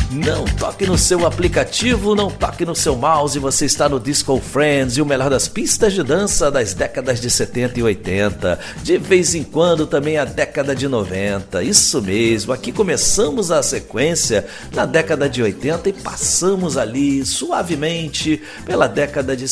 Não toque no seu aplicativo, não toque no seu mouse, você está no Disco Friends e o melhor das pistas de dança das décadas de 70 e 80. De vez em quando também a década de 90. Isso mesmo, aqui começamos a sequência na década de 80 e passamos ali suavemente pela década de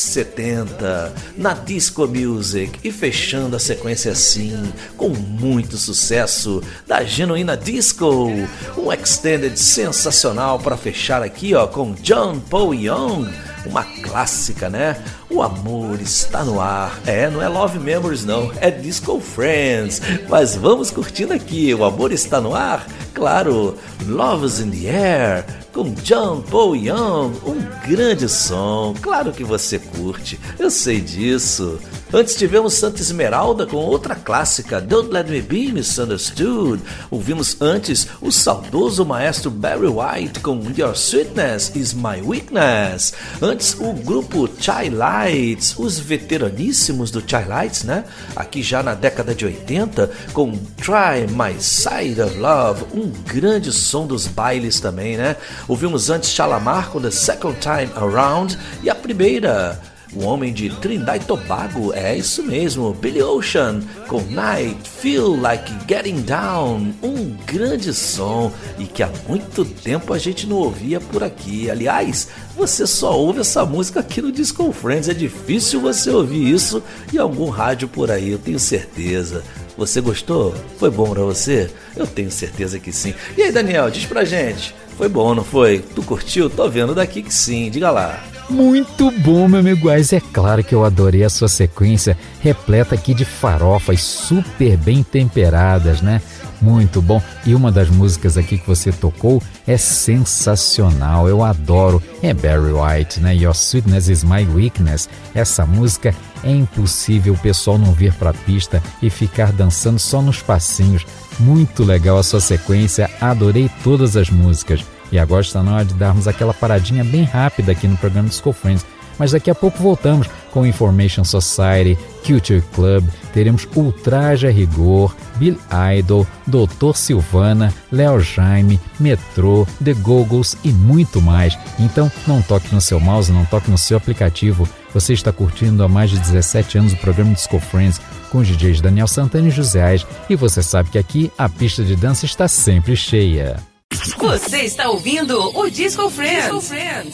70 na Disco Music e fechando a sequência assim com muito sucesso da genuína disco, um extended sensacional para fechar aqui, ó, com John Paul Young, uma clássica, né? O amor está no ar. Não é Love Memories não, é Disco Friends. Mas vamos curtindo aqui, o amor está no ar? Claro, Love's in the Air, com John Paul Young, um grande som, claro que você curte, eu sei disso. Antes tivemos Santa Esmeralda com outra clássica, Don't Let Me Be Misunderstood. Ouvimos antes o saudoso maestro Barry White com Your Sweetness Is My Weakness. Antes o grupo Chi-Lites, os veteraníssimos do Chi-Lites, né? Aqui já na década de 80 com Try My Side of Love, um grande som dos bailes também, né? Ouvimos antes Shalamar com The Second Time Around e a primeira, o homem de Trinidad e Tobago, é isso mesmo, Billy Ocean com Night, Feel Like Getting Down, um grande som e que há muito tempo a gente não ouvia por aqui. Aliás, você só ouve essa música aqui no Disco Friends, é difícil você ouvir isso em algum rádio por aí, eu tenho certeza. Você gostou? Foi bom pra você? Eu tenho certeza que sim. E aí, Daniel, diz pra gente, foi bom, não foi? Tu curtiu? Tô vendo daqui que sim, diga lá. Muito bom, meu amigo Ais. É claro que eu adorei a sua sequência, repleta aqui de farofas super bem temperadas, né? Muito bom. E uma das músicas aqui que você tocou é sensacional, eu adoro. É Barry White, né? Your Sweetness Is My Weakness. Essa música é impossível o pessoal não vir pra pista e ficar dançando só nos passinhos. Muito legal a sua sequência, adorei todas as músicas. E agora está na hora de darmos aquela paradinha bem rápida aqui no programa Disco Friends. Mas daqui a pouco voltamos com Information Society, Culture Club, teremos Ultraje a Rigor, Bill Idol, Dr. Silvana, Léo Jaime, Metrô, The Go-Go's e muito mais. Então não toque no seu mouse, não toque no seu aplicativo. Você está curtindo há mais de 17 anos o programa Disco Friends com os DJs Daniel Santana e José Ais. E você sabe que aqui a pista de dança está sempre cheia. Você está ouvindo o Disco Friends.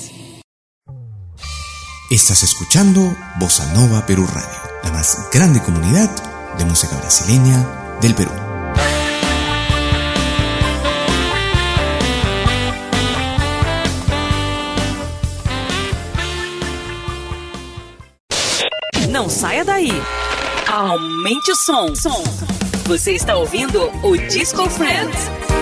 Estás escuchando Bossa Nova Perú Radio, la más grande comunidad de música brasileña del Perú. Não saia daí. Aumente o som. Você está ouvindo o Disco Friends.